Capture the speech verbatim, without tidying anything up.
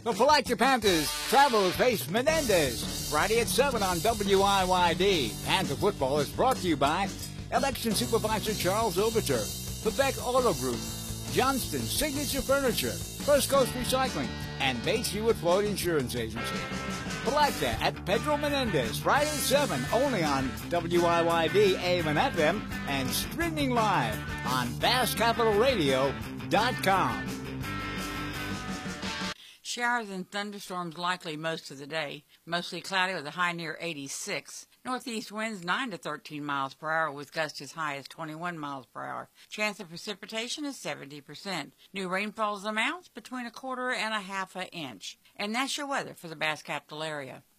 The Palatka Panthers travel to face Menendez Friday at seven on W I Y D. Panther football is brought to you by Election Supervisor Charles Overture, Quebec Auto Group, Johnston Signature Furniture, First Coast Recycling, and Bates Hewitt Floyd Insurance Agency. Palatka at Pedro Menendez Friday at seven only on W I Y D A M and F M and streaming live on Bass Capital Radio dot com. Showers and thunderstorms likely most of the day. Mostly cloudy with a high near eighty-six. Northeast winds nine to thirteen miles per hour with gusts as high as twenty-one miles per hour. Chance of precipitation is seventy percent. New rainfall amounts between a quarter and a half an inch. And that's your weather for the Bass Capital area.